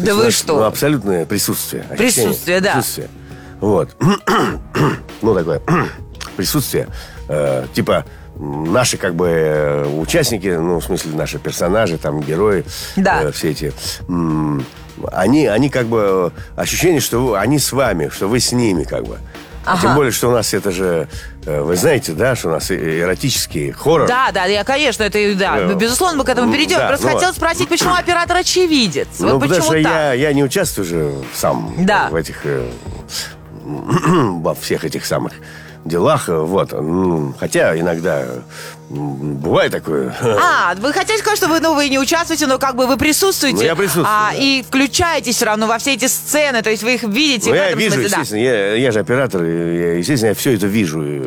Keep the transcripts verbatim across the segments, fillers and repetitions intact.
Да есть, вы ну, что? Ну, абсолютное присутствие. Присутствие, да. Присутствие. Вот. Ну, такое присутствие. Э, типа, наши, как бы, э, участники, ну, в смысле, наши персонажи, там, герои, Да. э, все эти... М- они, они, как бы, ощущение, что вы- они с вами, что вы с ними, как бы. А Ага. тем более, что у нас это же... э, Вы знаете, да, что у нас э- эротический хоррор. Да, да, я, конечно, это, да, Э, безусловно, мы к этому перейдем. да, Просто ну, хотела спросить, почему оператор очевидец? Ну, Вот потому почему что так? я, я не участвую же сам Да. в этих... э, во всех этих самых делах, вот. М, Хотя иногда м, бывает такое. А, вы хотите сказать, что вы, ну, вы не участвуете, но как бы вы присутствуете. Ну, я присутствую, а, да. И включаетесь все равно во все эти сцены, то есть вы их видите. Ну, в я этом вижу, смысле, да. естественно, я, я же оператор, и я, естественно, я все это вижу. И,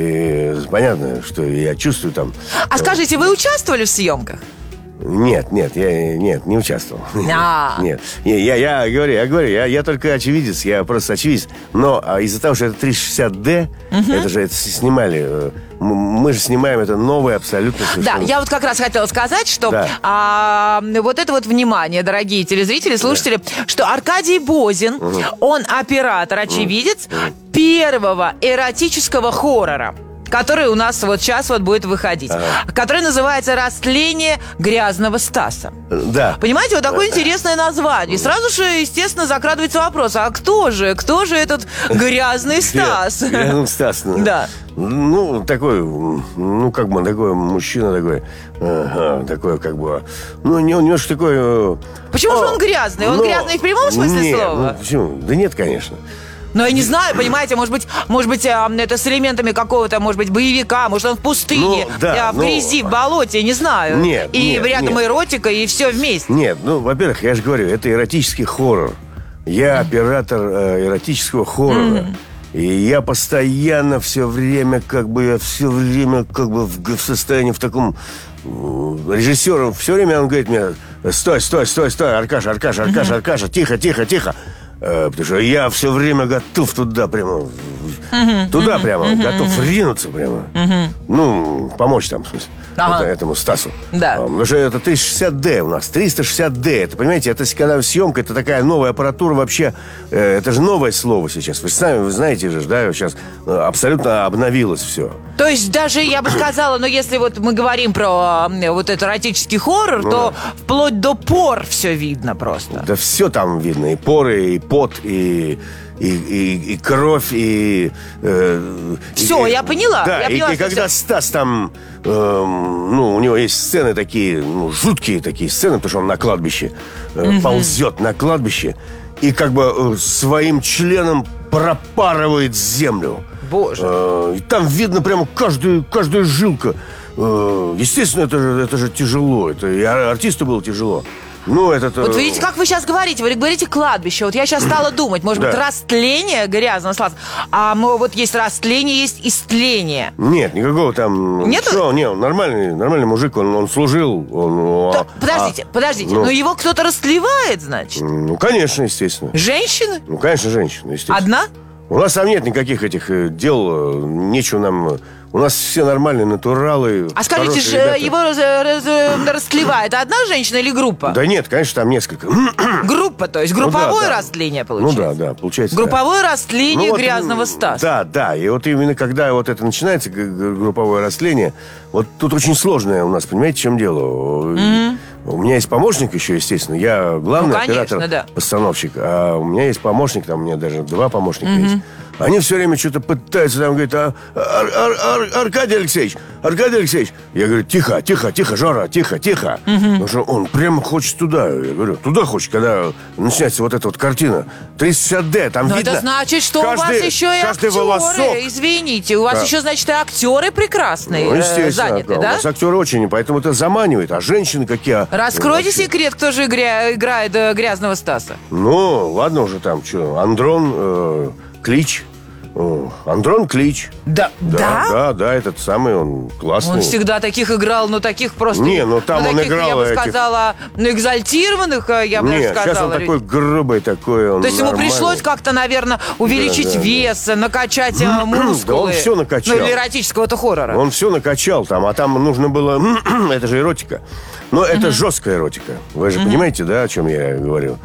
и понятно, что я чувствую там. А скажите, вы участвовали в съемках? Нет, нет, я нет, не участвовал. А. Нет. Не, Я, я говорю, я говорю, я, я только очевидец, я просто очевидец. Но а, из-за того, что это триста шестьдесят дэ, это же это снимали. э, м- Мы же снимаем это новое абсолютно Да, совершенно. я вот как раз хотела сказать, что Да. а, вот это вот внимание, дорогие телезрители, слушатели, что Аркадий Бозин, он оператор, очевидец первого эротического хоррора, который у нас вот сейчас вот будет выходить, который называется «Растление грязного Стаса». Да. Понимаете, вот такое интересное название. И сразу же, естественно, закрадывается вопрос, а кто же, кто же этот грязный Стас? Я- Ну, Стас, ну, Да. Ну, такой, ну, как бы, такой мужчина такой, ага, такой, как бы, ну, не, немножко такой... э, Почему же о, он грязный? Он ну, грязный в прямом смысле нет, слова? Ну, почему? Да нет, конечно. Ну, я не знаю, понимаете, может быть, может быть, а, это с элементами какого-то, может быть, боевика, может, он в пустыне, Ну, да, а, в ну, грязи, в болоте, не знаю. Нет, И нет, рядом нет. эротика, и все вместе. Нет, ну, во-первых, я же говорю, это эротический хоррор. Я оператор э, эротического хоррора. И я постоянно все время, как бы, я все время, как бы, в, в состоянии, в таком... Режиссером все время он говорит мне: стой, стой, стой, стой, Аркаша, Аркаша, Аркаша, Аркаша, тихо, тихо, тихо. Э, потому что я все время готов туда прямо, в- туда прямо, готов ринуться прямо. Ну, помочь там, в смысле, Ага. это- этому Стасу. Да. А, Потому что это триста шестьдесят дэ у нас, триста шестьдесят дэ. Это, понимаете, это когда съемка, это такая новая аппаратура вообще. э, Это же новое слово сейчас. Вы сами, вы знаете же, да, сейчас э, абсолютно обновилось все. То есть даже, я бы сказала, но если вот мы говорим про э, вот этот эротический хоррор, Ну то вплоть до пор все видно просто. Да все там видно, и поры, и пот, и, и, и, и кровь, и... э, Всё, и- я поняла, Да, я и, поняла, и что когда всё. Стас там, эм, ну, у него есть сцены такие, ну, жуткие такие сцены, потому что он на кладбище э, ползет на кладбище и как бы э, своим членом пропарывает землю. Боже. Э, и там видно прямо каждую, каждую жилку. Э, естественно, это же, это же тяжело. Это и ар- артисту было тяжело. Ну, это... Вот видите, как вы сейчас говорите, вы говорите кладбище. Вот я сейчас стала думать, может быть, Да. растление грязного Стаса. А мы, вот есть растление, есть истление. Нет, никакого там... Нету? Что, не, он нормальный, нормальный мужик, он, он служил. Он, То- а- подождите, а, подождите, ну, но его кто-то растлевает, значит? Ну, конечно, естественно. Женщина? Ну, конечно, женщина, естественно. Одна? У нас там нет никаких этих э, дел, э, нечего нам... э, У нас все нормальные натуралы. А скажите, хорошие же, ребята. его раз- раз- растлевает одна женщина или группа? Да нет, конечно, там несколько. Группа, то есть Ну да, групповое да. растление Ну получается? да, да, получается. да. Групповое растление Ну, вот, грязного м, Стаса. Да, да. И вот именно когда вот это начинается, г- г- групповое растление, вот тут очень сложное у нас, понимаете, в чем дело? У меня есть помощник еще, естественно. Я главный Ну, конечно, оператор, да. постановщик. А у меня есть помощник, там у меня даже два помощника есть. Они все время что-то пытаются, там, говорят, а, Ар- Ар- Ар- Аркадий Алексеевич, Аркадий Алексеевич. Я говорю, тихо, тихо, тихо, Жора, тихо, тихо. Потому что он прямо хочет туда. Я говорю, туда хочет, когда начинается вот эта вот картина. триста шестьдесят дэ, там Но видно. это значит, что у вас каждый- еще и каждый актеры. волосок. Извините, у вас Да. еще, значит, и актеры прекрасные Ну, э, естественно, заняты, у да? нас актеры очень, поэтому это заманивает. А женщины какие... а, Раскройте вообще. секрет, кто же игря- играет э, грязного Стаса. Ну, ладно уже там, что, Андрон э, Клич. О, Андрон Клич. Да? Да, да, да, этот самый, он классный. Он всегда таких играл, ну, таких просто... Не, ну, там он таких, играл я бы этих- сказала, ну, экзальтированных, э, я бы Нет, даже сказала. сейчас он людей. такой грубый, такой он То есть ему нормальный. пришлось как-то, наверное, увеличить Да, да, вес, накачать э, мускулы. Да он всё накачал. Ну, для эротического-то хоррора. Он все накачал там, а там нужно было... это же эротика. Но это жесткая эротика. Вы же понимаете, да, о чем я говорю?